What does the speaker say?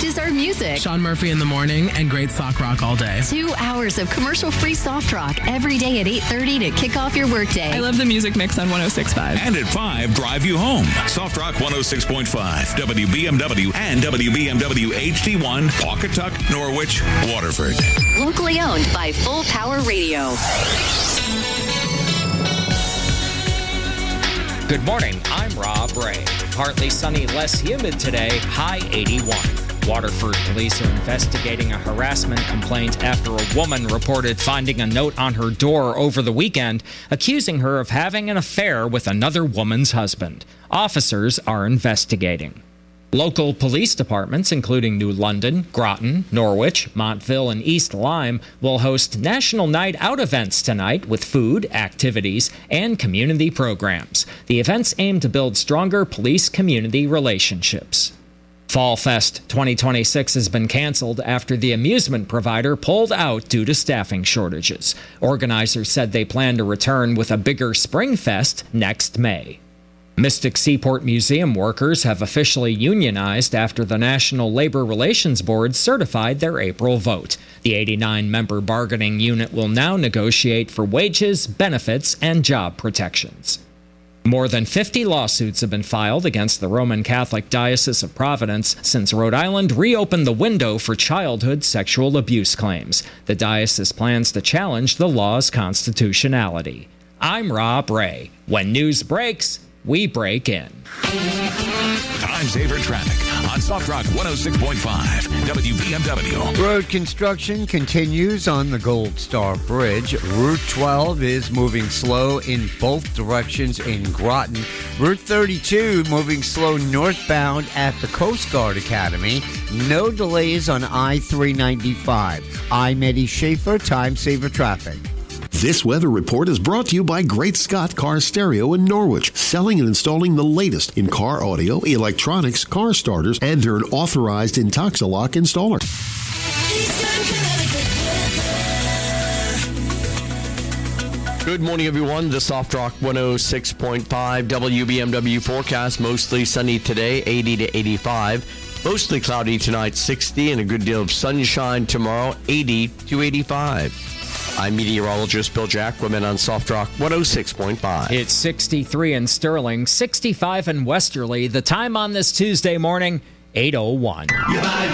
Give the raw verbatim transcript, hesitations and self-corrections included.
is our music. Sean Murphy in the morning and great sock rock all day. Two hours of commercial-free soft rock every day at eight thirty to kick off your workday. I love the music mix on one oh six point five. And at five, drive you home. Soft Rock one oh six point five, W B M W and W B M W H D one, Pawcatuck, Norwich, Waterford. Locally owned by Full Power Radio. Good morning, I'm Rob Ray. Partly sunny, less humid today, high eighty-one. Waterford police are investigating a harassment complaint after a woman reported finding a note on her door over the weekend accusing her of having an affair with another woman's husband. Officers are investigating. Local police departments, including New London, Groton, Norwich, Montville, and East Lyme, will host National Night Out events tonight with food, activities, and community programs. The events aim to build stronger police-community relationships. Fall Fest twenty twenty-six has been canceled after the amusement provider pulled out due to staffing shortages. Organizers said they plan to return with a bigger Spring Fest next May. Mystic Seaport Museum workers have officially unionized after the National Labor Relations Board certified their April vote. The eighty-nine member bargaining unit will now negotiate for wages, benefits, and job protections. More than fifty lawsuits have been filed against the Roman Catholic Diocese of Providence since Rhode Island reopened the window for childhood sexual abuse claims. The diocese plans to challenge the law's constitutionality. I'm Rob Ray. When news breaks, we break in. Time saver traffic on Soft Rock one oh six point five, W B M W. Road construction continues on the Gold Star Bridge. Route twelve is moving slow in both directions in Groton. Route thirty-two moving slow northbound at the Coast Guard Academy. No delays on I three ninety-five. I'm Eddie Schaefer, Time Saver Traffic. This weather report is brought to you by Great Scott Car Stereo in Norwich, selling and installing the latest in car audio, electronics, car starters, and they're an authorized Intoxilock installer. Good morning, everyone. The Soft Rock one oh six point five W B M W forecast. Mostly sunny today, eighty to eighty-five. Mostly cloudy tonight, sixty, and a good deal of sunshine tomorrow, eighty to eighty-five. I'm meteorologist Bill Jacquemin on Soft Rock one oh six point five. It's sixty-three in Sterling, sixty-five in Westerly. The time on this Tuesday morning, eight oh one.